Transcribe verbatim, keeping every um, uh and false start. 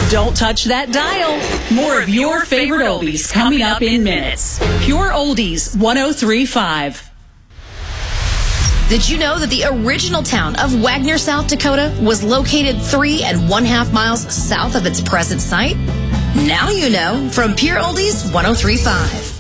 Don't touch that dial. More of your favorite oldies coming up in minutes. Pure Oldies one oh three point five. Did you know that the original town of Wagner, South Dakota was located three and one half miles south of its present site? Now you know from Pure Oldies one oh three point five.